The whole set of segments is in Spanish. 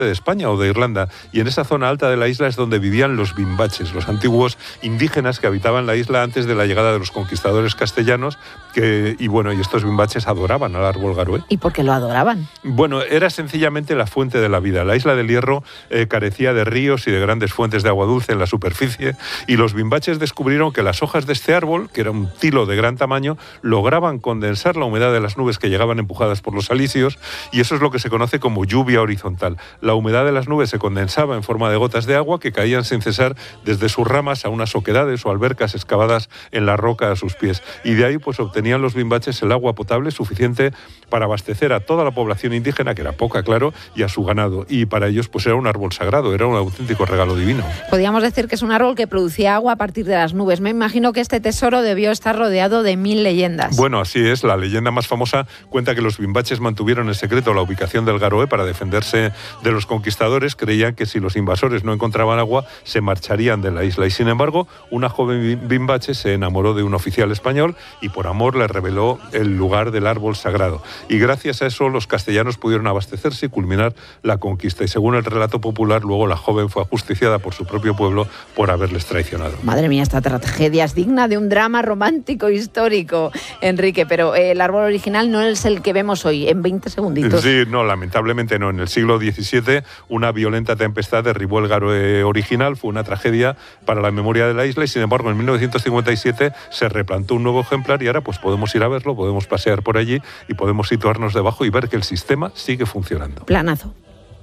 de España o de Irlanda, y en esa zona alta de la isla es donde vivían los bimbaches, los antiguos indígenas que habitaban la isla antes de la llegada de los conquistadores castellanos, y estos bimbaches adoraban al árbol garoé. ¿Y por qué lo adoraban? Bueno, era sencillamente la fuente de la vida. La isla del Hierro carecía de ríos y de grandes fuentes de agua dulce en la superficie, y los bimbaches descubrieron que las hojas de este árbol, que era un tilo de gran tamaño, lograban condensar la humedad de las nubes que llegaban empujadas por los alisios, y eso es lo que se conoce como lluvia horizontal. La humedad de las nubes se condensaba en forma de gotas de agua que caían sin cesar desde sus ramas a unas oquedades o albercas excavadas en la roca a sus pies. Y de ahí pues obtenían los bimbaches el agua potable suficiente para abastecer a toda la población indígena, que era poca, claro, y a su ganado. Y para ellos pues era un árbol sagrado, era un auténtico regalo divino. Podríamos decir que es un árbol que producía agua a partir de las nubes. Me imagino que este tesoro debió estar rodeado de 1000 leyendas. Bueno, así es. La leyenda más famosa cuenta que los bimbaches mantuvieron en secreto la ubicación del Garoé para defenderse de los conquistadores. Creían que si los invasores no encontraban agua, se marcharían de la isla. Y sin embargo, una joven bimbache se enamoró de un oficial español y por amor le reveló el lugar del árbol sagrado. Y gracias a eso los castellanos pudieron abastecerse y culminar la conquista. Y según el relato popular, luego la joven fue ajusticiada por su propio pueblo por haberles traicionado. Madre mía, esta tragedia es digna de un drama romántico histórico, Enrique, pero el árbol original no es el que vemos hoy, en 20 segunditos. Sí, no, lamentablemente no. En el siglo XVII, una violenta tempestad derribó el Garoé original, fue una tragedia para la memoria de la isla, y sin embargo en 1957 se replantó un nuevo ejemplar y ahora pues podemos ir a verlo, podemos pasear por allí y podemos situarnos debajo y ver que el sistema sigue funcionando. Planazo.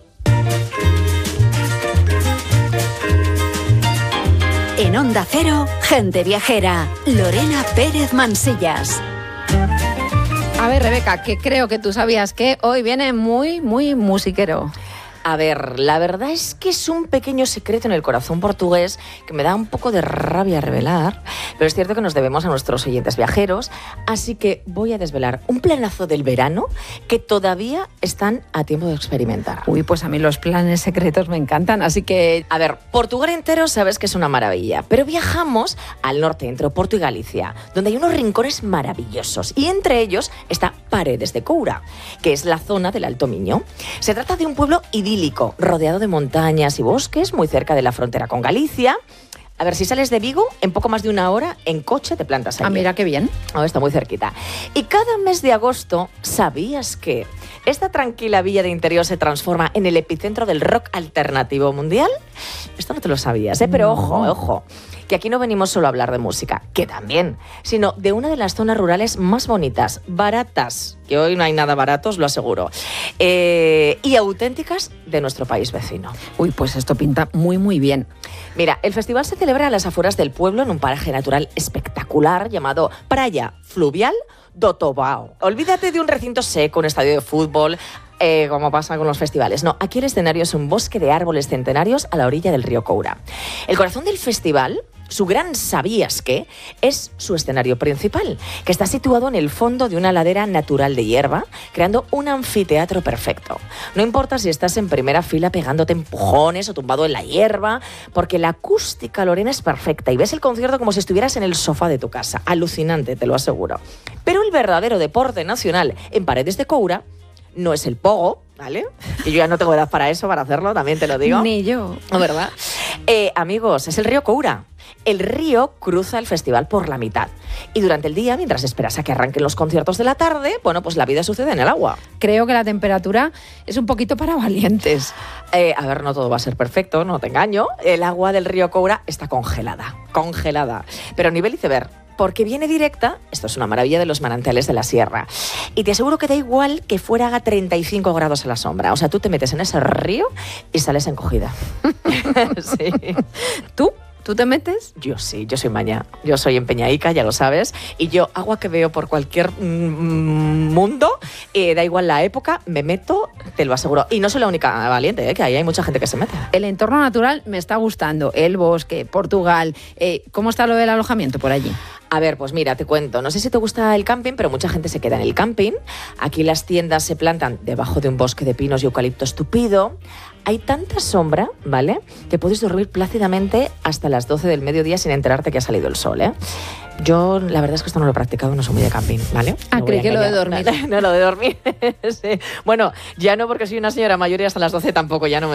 En Onda Cero, Gente Viajera, Lorena Pérez Mansillas. A ver, Rebeca, que creo que tú sabías que hoy viene muy, muy musiquero. A ver, la verdad es que es un pequeño secreto en el corazón portugués que me da un poco de rabia revelar, pero es cierto que nos debemos a nuestros oyentes viajeros, así que voy a desvelar un planazo del verano que todavía están a tiempo de experimentar. Uy, pues a mí los planes secretos me encantan, así que... A ver, Portugal entero sabes que es una maravilla, pero viajamos al norte, entre Porto y Galicia, donde hay unos rincones maravillosos, y entre ellos está Paredes de Coura, que es la zona del Alto Miño. Se trata de un pueblo idílico, rodeado de montañas y bosques, muy cerca de la frontera con Galicia. A ver, si sales de Vigo, en poco más de una hora, en coche te plantas allí. Ah, mira qué bien. Oh, está muy cerquita. Y cada mes de agosto, ¿sabías que esta tranquila villa de interior se transforma en el epicentro del rock alternativo mundial? Esto no te lo sabías, ¿eh? Pero ojo, que aquí no venimos solo a hablar de música, que también, sino de una de las zonas rurales más bonitas, baratas, que hoy no hay nada barato, os lo aseguro, y auténticas de nuestro país vecino. Uy, pues esto pinta muy, muy bien. Mira, el festival se celebra a las afueras del pueblo en un paraje natural espectacular llamado Praia Fluvial do Tobao. Olvídate de un recinto seco, un estadio de fútbol, como pasa con los festivales. No, aquí el escenario es un bosque de árboles centenarios a la orilla del río Coura. El corazón del festival, su gran ¿sabías qué?, es su escenario principal, que está situado en el fondo de una ladera natural de hierba, creando un anfiteatro perfecto. No importa si estás en primera fila pegándote empujones o tumbado en la hierba, porque la acústica, Lorena, es perfecta y ves el concierto como si estuvieras en el sofá de tu casa. Alucinante, te lo aseguro. Pero el verdadero deporte nacional en Paredes de Coura no es el pogo, ¿vale? Y yo ya no tengo edad para eso, para hacerlo, también te lo digo. Ni yo. ¿Verdad? Amigos, es el río Coura. El río cruza el festival por la mitad. Y durante el día, mientras esperas a que arranquen los conciertos de la tarde, bueno, pues la vida sucede en el agua. Creo que la temperatura es un poquito para valientes. A ver, no todo va a ser perfecto, no te engaño. El agua del río Coura está congelada. Pero nivel iceberg, porque viene directa, esto es una maravilla, de los manantiales de la sierra. Y te aseguro que da igual que fuera a 35 grados a la sombra. O sea, tú te metes en ese río y sales encogida. Sí. ¿Tú te metes? Yo sí, yo soy maña. Yo soy empeñaica, ya lo sabes. Y yo, agua que veo por cualquier mundo, da igual la época, me meto, te lo aseguro. Y no soy la única valiente, que ahí hay mucha gente que se mete. El entorno natural me está gustando. El bosque, Portugal. ¿Cómo está lo del alojamiento por allí? A ver, pues mira, te cuento. No sé si te gusta el camping, pero mucha gente se queda en el camping. Aquí las tiendas se plantan debajo de un bosque de pinos y eucaliptos tupido. Hay tanta sombra, ¿vale?, que puedes dormir plácidamente hasta las 12 del mediodía sin enterarte que ha salido el sol, ¿eh? Yo, la verdad es que esto no lo he practicado, no soy muy de camping, ¿vale? Ah, creí que lo de dormir. No, lo de dormir. Sí. Bueno, ya no, porque soy una señora mayor y hasta las 12 tampoco, ya no me